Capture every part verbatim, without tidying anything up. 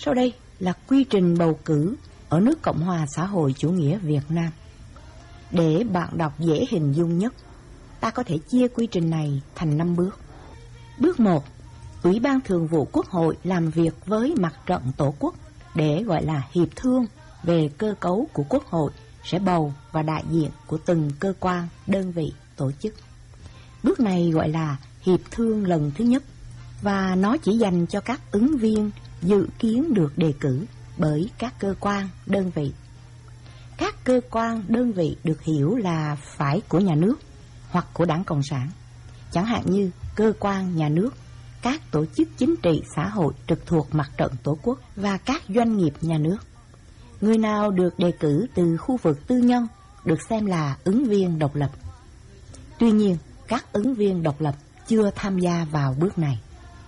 Sau đây là quy trình bầu cử ở nước Cộng hòa xã hội chủ nghĩa Việt Nam. Để bạn đọc dễ hình dung nhất, ta có thể chia quy trình này thành năm bước. Bước một, Ủy ban Thường vụ Quốc hội làm việc với Mặt trận Tổ quốc để gọi là hiệp thương về cơ cấu của Quốc hội sẽ bầu và đại diện của từng cơ quan, đơn vị, tổ chức. Bước này gọi là hiệp thương lần thứ nhất và nó chỉ dành cho các ứng viên dự kiến được đề cử bởi các cơ quan, đơn vị. Các cơ quan, đơn vị được hiểu là phải của nhà nước hoặc của Đảng Cộng sản, chẳng hạn như cơ quan nhà nước, các tổ chức chính trị xã hội trực thuộc Mặt trận Tổ quốc và các doanh nghiệp nhà nước. Người nào được đề cử từ khu vực tư nhân được xem là ứng viên độc lập. Tuy nhiên, các ứng viên độc lập chưa tham gia vào bước này.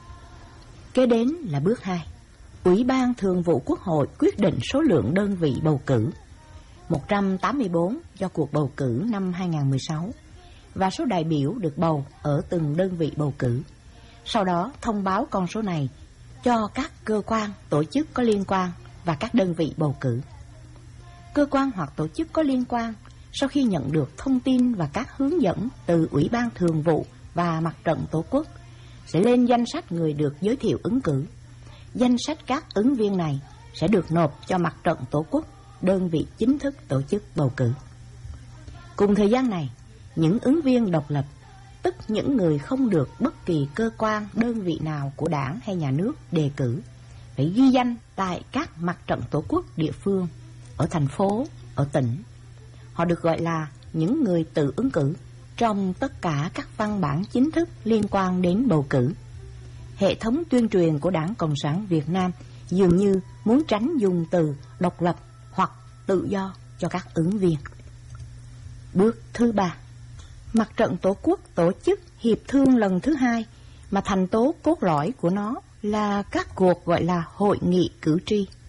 Kế đến là bước hai. Ủy ban Thường vụ Quốc hội quyết định số lượng đơn vị bầu cử, một trăm tám mươi tư cho cuộc bầu cử năm hai không một sáu, và số đại biểu được bầu ở từng đơn vị bầu cử. Sau đó thông báo con số này cho các cơ quan, tổ chức có liên quan và các đơn vị bầu cử. Cơ quan hoặc tổ chức có liên quan sau khi nhận được thông tin và các hướng dẫn từ Ủy ban Thường vụ và Mặt trận Tổ quốc sẽ lên danh sách người được giới thiệu ứng cử. Danh sách các ứng viên này sẽ được nộp cho Mặt trận Tổ quốc, đơn vị chính thức tổ chức bầu cử. Cùng thời gian này, những ứng viên độc lập, tức những người không được bất kỳ cơ quan, đơn vị nào của đảng hay nhà nước đề cử, phải ghi danh tại các Mặt trận Tổ quốc địa phương, ở thành phố, ở tỉnh. Họ được gọi là những người tự ứng cử trong tất cả các văn bản chính thức liên quan đến bầu cử. Hệ thống tuyên truyền của Đảng Cộng sản Việt Nam dường như muốn tránh dùng từ độc lập hoặc tự do cho các ứng viên. Bước thứ ba, Mặt trận Tổ quốc tổ chức hiệp thương lần thứ hai mà thành tố cốt lõi của nó là các cuộc gọi là hội nghị cử tri.